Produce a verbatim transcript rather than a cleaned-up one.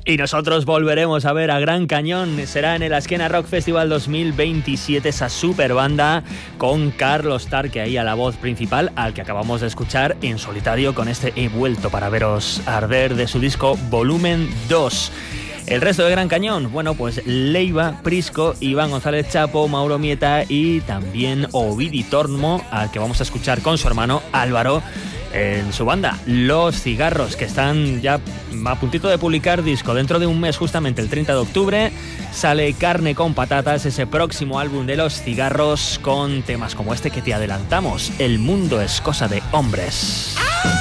Y nosotros volveremos a ver a Gran Cañón. Será en el Asquena Rock Festival dos mil veintisiete, esa super banda con Carlos Tarque ahí a la voz principal, al que acabamos de escuchar en solitario con este He vuelto para veros arder de su disco Volumen dos. El resto de Gran Cañón, bueno, pues Leiva, Prisco, Iván González Chapo, Mauro Mieta y también Ovidi Tormo, al que vamos a escuchar con su hermano Álvaro en su banda Los Cigarros, que están ya a puntito de publicar disco. Dentro de un mes, justamente el treinta de octubre, sale Carne con Patatas, ese próximo álbum de Los Cigarros, con temas como este que te adelantamos, El mundo es cosa de hombres.